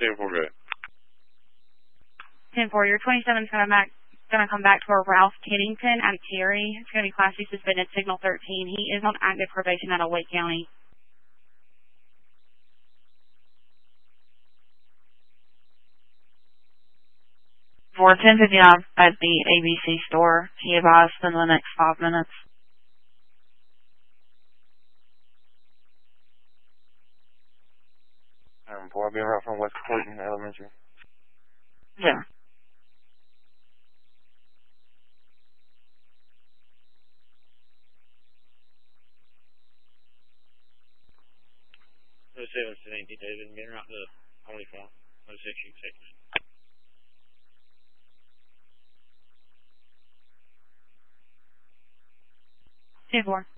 10-4, good. 10-4, your 27's going to come back to a Ralph Kennington out of Cary. It's going to be Class C suspended, signal 13. He is on active probation out of Wake County. For 10:59 at the ABC store. He advised in the next 5 minutes. Boy, I'll be right from West Clayton Elementary. Yeah. No 7 David, men out the only phone. No 6 you take. Two 4.